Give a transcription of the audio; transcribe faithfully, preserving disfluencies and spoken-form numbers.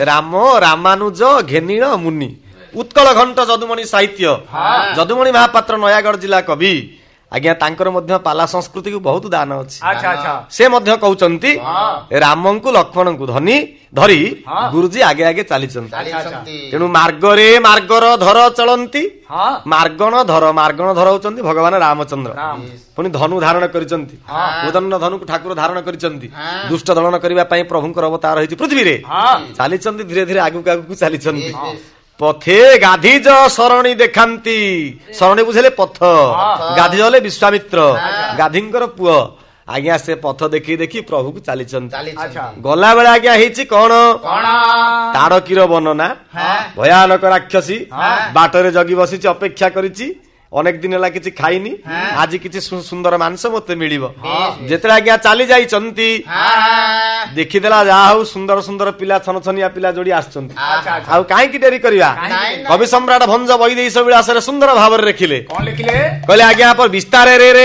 ରାମ ରାମାନୁଜ ଘେନିଳ ମୁନି ଉତ୍କଳ ଘଣ୍ଟ ଯଦୁମଣି ସାହିତ୍ୟ ଯଦୁମଣି ମହାପାତ୍ର ନୟାଗଡ଼ ଜିଲ୍ଲା କବି ଆଜ୍ଞା ତାଙ୍କର ମଧ୍ୟ ପାଲା ସଂସ୍କୃତିକୁ ବହୁତ ଦାନ ଅଛି। ସେ ମଧ୍ୟ କହୁଛନ୍ତି ରାମଙ୍କୁ ଲକ୍ଷ୍ମଣଙ୍କୁ ଧନି ଧରି ଗୁରୁଜୀ ଆଗେ ଆଗେ ଚାଲିଛନ୍ତି। ତେଣୁ ମାର୍ଗରେ ମାର୍ଗର ଧର ଚଳନ୍ତି ମାର୍ଗଣ ଧର ମାର୍ଗଣ ଧର ହଉଛନ୍ତି ଭଗବାନ ରାମଚନ୍ଦ୍ର। ପୁଣି ଧନୁ ଧାରଣ କରିଛନ୍ତି ଉଦନ୍ନ ଧନୁକୁ ଠାକୁର ଧାରଣ କରିଛନ୍ତି ଦୁଷ୍ଟ ଦଳନ କରିବା ପାଇଁ ପ୍ରଭୁଙ୍କର ଅବତାର ହେଇଛି ପୃଥିବୀରେ ଚାଲିଛନ୍ତି ଧୀରେ ଧୀରେ ଆଗକୁ ଆଗକୁ ଚାଲିଛନ୍ତି। ପଥେ ଗାଧିଜ ସରଣୀ ଦେଖାନ୍ତି ସରଣୀ ବୁଝିଲେ ପଥ ଗାଧିଜ ହେଲେ ବିଶ୍ୱାମିତ୍ର ଗାଧିଙ୍କର ପୁଅ ଆଜ୍ଞା ସେ ପଥ ଦେଖି ଦେଖି ପ୍ରଭୁକୁ ଚାଲିଛନ୍ତି। ଗଲାବେଳେ ଆଜ୍ଞା ହେଇଛି କଣ ତାଡକୀର ବର୍ଣ୍ଣନା ଭୟାନକ ରାକ୍ଷସୀ ବାଟରେ ଜଗି ବସିଛି ଅପେକ୍ଷା କରିଛି ଅନେକ ଦିନ ହେଲା କିଛି ଖାଇନି ଆଜି କିଛି ସୁନ୍ଦର ମାଂସ ମତେ ମିଳିବ। ଯେତେବେଳେ ଆଜ୍ଞା ଚାଲି ଯାଇଛନ୍ତି ଦେଖିଦେଲା ଯାହା ହଉ ସୁନ୍ଦର ସୁନ୍ଦର ପିଲା ଛନଛନିଆ ପିଲା ଯୋଡି ଆସିଛନ୍ତି ଆଉ କାହିଁକି ଡେରି କରିବା। କବି ସମ୍ରାଟ ଭଞ୍ଜ ବୈଦେହୀଶ ବିଳାସରେ ସୁନ୍ଦର ଭାବରେ ଲେଖିଲେ କହିଲେ ଆଜ୍ଞା ବିସ୍ତାରରେ